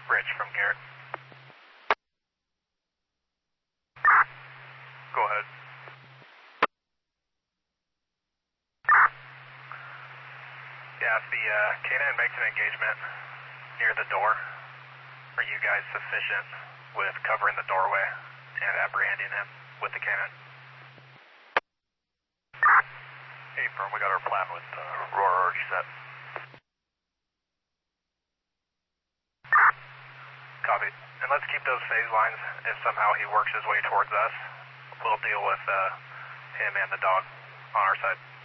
Rich from Garrett. Go ahead. Yeah, if the K-9 makes an engagement near the door, are you guys sufficient with covering the doorway and apprehending him with the K-9? Hey, firm, we got our plan with Aurora already set. Copy. And let's keep those phase lines. If somehow he works his way towards us, we'll deal with him and the dog on our side.